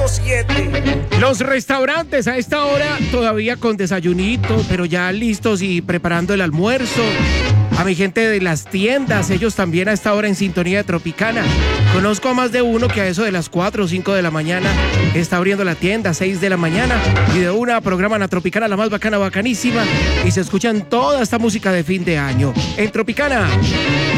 105.7. Los restaurantes a esta hora todavía con desayunito, pero ya listos y preparando el almuerzo. A mi gente de las tiendas, ellos también a esta hora en sintonía de Tropicana. Conozco a más de uno que a eso de las 4 o 5 de la mañana está abriendo la tienda, 6 de la mañana, y de una programan a Tropicana, la más bacana, bacanísima, y se escuchan toda esta música de fin de año. En Tropicana.